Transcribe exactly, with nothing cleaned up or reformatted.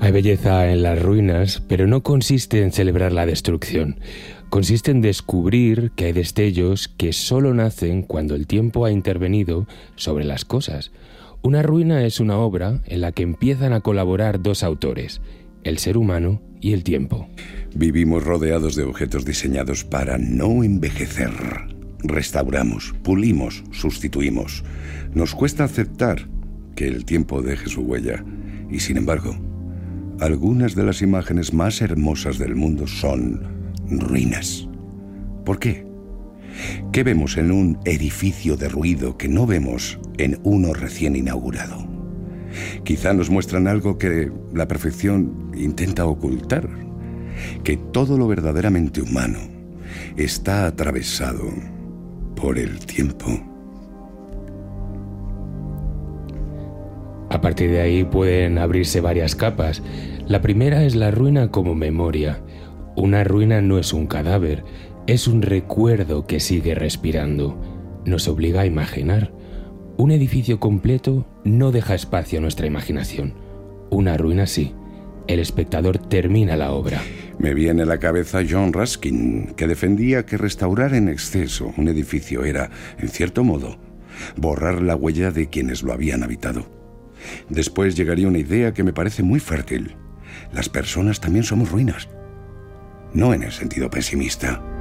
Hay belleza en las ruinas, pero no consiste en celebrar la destrucción. Consiste en descubrir que hay destellos que solo nacen cuando el tiempo ha intervenido sobre las cosas. Una ruina es una obra en la que empiezan a colaborar dos autores, el ser humano y el tiempo. Vivimos rodeados de objetos diseñados para no envejecer. Restauramos, pulimos, sustituimos. Nos cuesta aceptar que el tiempo deje su huella. Y sin embargo, algunas de las imágenes más hermosas del mundo son ruinas. ¿Por qué? ¿Qué vemos en un edificio derruido que no vemos en uno recién inaugurado? Quizá nos muestran algo que la perfección intenta ocultar, que todo lo verdaderamente humano está atravesado por el tiempo. A partir de ahí pueden abrirse varias capas. La primera es la ruina como memoria. Una ruina no es un cadáver, es un recuerdo que sigue respirando. Nos obliga a imaginar. Un edificio completo no deja espacio a nuestra imaginación. Una ruina sí. El espectador termina la obra. Me viene a la cabeza John Ruskin, que defendía que restaurar en exceso un edificio era, en cierto modo, borrar la huella de quienes lo habían habitado. Después llegaría una idea que me parece muy fértil. Las personas también somos ruinas. No en el sentido pesimista,